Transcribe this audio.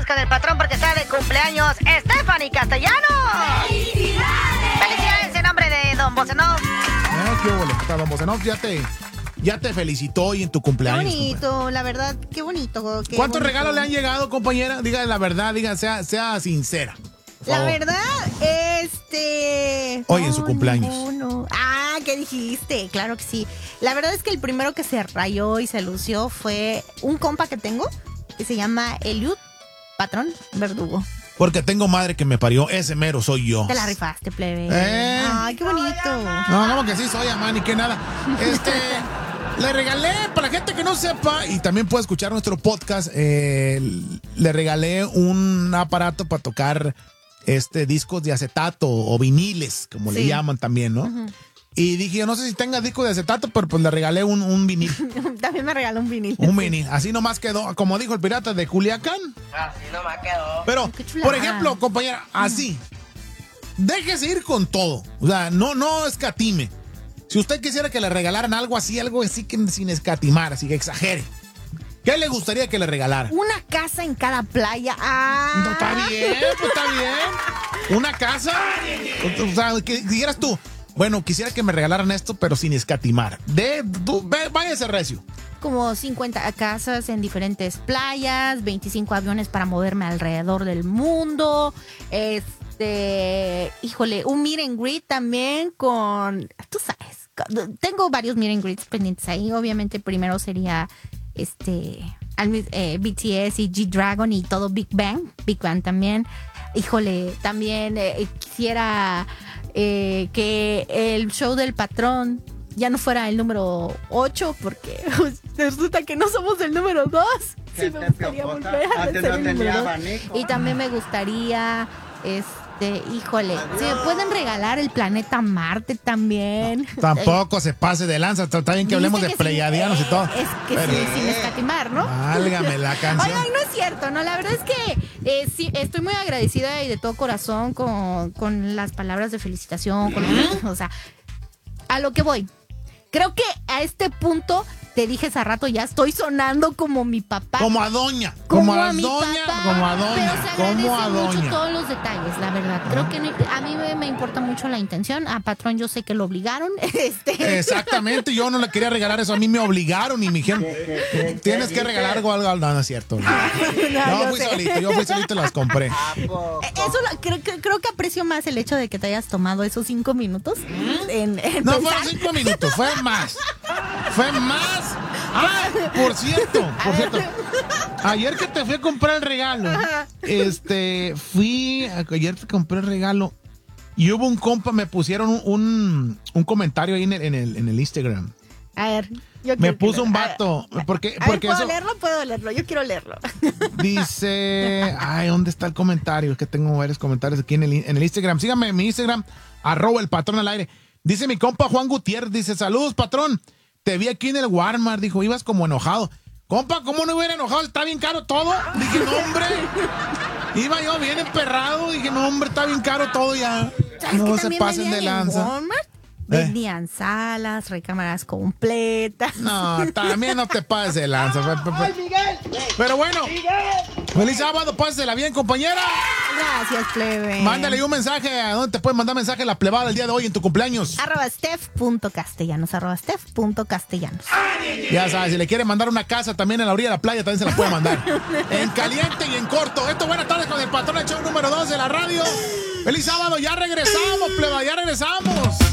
tardes con el patrón porque está de cumpleaños Stephanie Castellanos. ¡Felicidades! ¡Felicidades en nombre de Don Bocenov! ¿Qué hubo? Don Bocenov ya te felicitó hoy en tu cumpleaños. Qué bonito, la verdad, qué bonito. ¿Cuántos regalos le han llegado, compañera? Diga la verdad, sea sincera. La verdad, hoy en su cumpleaños. Ninguno. Ah, ¿qué dijiste? Claro que sí. La verdad es que el primero que se rayó y se lució fue un compa que tengo, que se llama Eliud, patrón Verdugo. Porque tengo madre que me parió, ese mero soy yo. Te la rifaste, plebe. Ay, qué bonito. No, como que sí soy, man, y que nada. Le regalé, para la gente que no sepa, y también puede escuchar nuestro podcast, le regalé un aparato para tocar discos de acetato o viniles, como le llaman también, ¿no? Uh-huh. Y dije, yo no sé si tenga disco de acetato, pero pues le regalé un vinil. También me regaló un vinil. Un vinil. Así nomás quedó, como dijo el pirata de Culiacán. Así nomás quedó. Pero, por ejemplo, compañera, así. Déjese ir con todo. O sea, no escatime. Si usted quisiera que le regalaran algo así que sin escatimar, así que exagere. ¿Qué le gustaría que le regalara? Una casa en cada playa. No, está bien, pues está bien. ¿Una casa? O sea, que dijeras tú, bueno, quisiera que me regalaran esto, pero sin escatimar. Váyase recio. Como 50 casas en diferentes playas, 25 aviones para moverme alrededor del mundo. Híjole, un meet and greet también con, tú sabes, tengo varios meet and greets pendientes ahí. Obviamente primero sería BTS y G-Dragon y todo Big Bang también. Híjole, también quisiera que el show del patrón ya no fuera el número 8 porque resulta que no somos el número 2. Sí, me gustaría volver a ser el número 2. Y también me gustaría híjole, si me pueden regalar el planeta Marte también. No, tampoco se pase de lanza. Está bien que hablemos de pleiadianos y todo. Es que pero, sí, sin escatimar, ¿no? Válgame la canción. Ay, no es cierto, ¿no? La verdad es que sí, estoy muy agradecida y de todo corazón con las palabras de felicitación. O sea, a lo que voy. Creo que a este punto, te dije hace rato, ya estoy sonando como mi papá. Como a doña. Como a mi doña. Papá, como a doña. Pero se como a doña. mucho todos los detalles, la verdad. Creo que a mí me importa mucho la intención. A patrón yo sé que lo obligaron. Exactamente, yo no le quería regalar eso. A mí me obligaron y me dijeron, tienes que regalar algo. No es cierto. Yo fui solito y las compré. Eso creo que aprecio más el hecho de que te hayas tomado esos 5 minutos. No fueron 5 minutos, fue más. Ah, por cierto. Ayer que te fui a comprar el regalo, ayer te compré el regalo y hubo un compa, me pusieron un comentario ahí en el Instagram. A ver, me puso un vato. Porque ¿Puedo leerlo? Yo quiero leerlo. Dice, ¿dónde está el comentario? Es que tengo varios comentarios aquí en el Instagram. Síganme en mi Instagram, @elpatrón_al_aire. Dice mi compa Juan Gutiérrez, dice, saludos, patrón. Te vi aquí en el Walmart, dijo, ibas como enojado. Compa, ¿cómo no hubiera enojado? ¿Está bien caro todo? Dije, no, hombre. Iba yo bien emperrado. Dije, no, hombre, está bien caro todo ya. No se pasen de lanza. Walmart vendían salas, recámaras completas. No, también no te pases de lanza. ¡Ay, Miguel! Pero bueno, feliz sábado, pásela bien, compañera. Gracias, plebe. Mándale un mensaje. ¿A dónde te pueden mandar mensaje la plebada el día de hoy en tu cumpleaños? @steph.castellanos. @steph.castellanos. Ya sabes, si le quiere mandar una casa también en la orilla de la playa, también se la puede mandar. En caliente y en corto. Esto, buenas tardes con el patrón, el show número 2 de la radio. Feliz sábado, ya regresamos, pleba, ya regresamos.